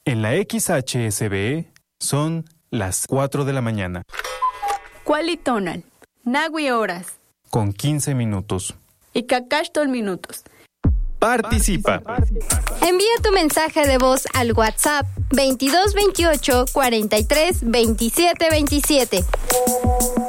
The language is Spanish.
En la XHSB son las 4 de la mañana. Cualitonal, Nagui horas. Con 15 minutos. Y Cacastol minutos. Participa. Envía tu mensaje de voz al WhatsApp 2228 43 27 27.